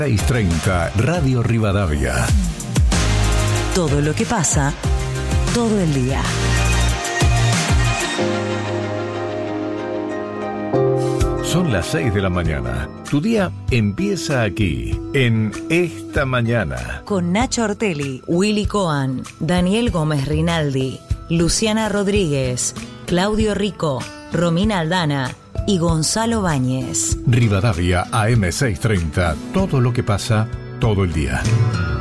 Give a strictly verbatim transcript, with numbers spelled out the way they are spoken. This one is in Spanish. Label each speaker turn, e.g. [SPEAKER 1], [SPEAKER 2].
[SPEAKER 1] seis treinta Radio Rivadavia.
[SPEAKER 2] Todo lo que pasa, todo el día.
[SPEAKER 1] Son las seis de la mañana. Tu día empieza aquí, en Esta Mañana.
[SPEAKER 2] Con Nacho Ortelli, Willy Coan, Daniel Gómez Rinaldi, Luciana Rodríguez, Claudio Rico, Romina Aldana y Gonzalo Báñez.
[SPEAKER 1] Rivadavia A M seiscientos treinta. Todo lo que pasa, todo el día.